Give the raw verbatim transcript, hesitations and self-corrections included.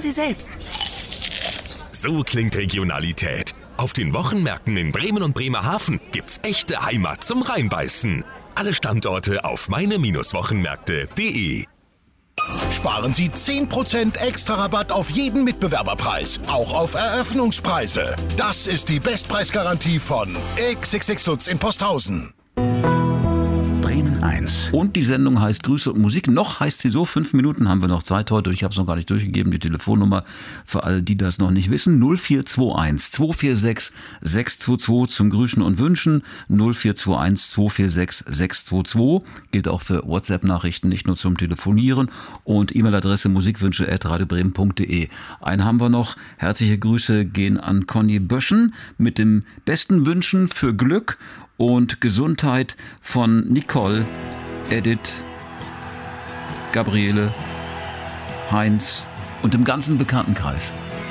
Sie selbst. So klingt Regionalität. Auf den Wochenmärkten in Bremen und Bremerhaven gibt's echte Heimat zum Reinbeißen. Alle Standorte auf meine Wochenmärkte punkt de. Sparen Sie zehn Prozent extra Rabatt auf jeden Mitbewerberpreis, auch auf Eröffnungspreise. Das ist die Bestpreisgarantie von X X X Lutz in Posthausen. Bremen eins. Und die Sendung heißt Grüße und Musik. Noch heißt sie so. Fünf Minuten haben wir noch Zeit heute. Ich habe es noch gar nicht durchgegeben. Die Telefonnummer für alle, die das noch nicht wissen. null vier zwei eins zwei vier sechs sechs zwei zwei zum Grüßen und Wünschen. null vier zwei eins zwei vier sechs sechs zwei zwei. Gilt auch für WhatsApp-Nachrichten, nicht nur zum Telefonieren. Und E-Mail-Adresse musikwünsche at radiobremen punkt de. Einen haben wir noch. Herzliche Grüße gehen an Conny Böschen mit dem besten Wünschen für Glück und Gesundheit von Nicole, Edith, Gabriele, Heinz und dem ganzen Bekanntenkreis.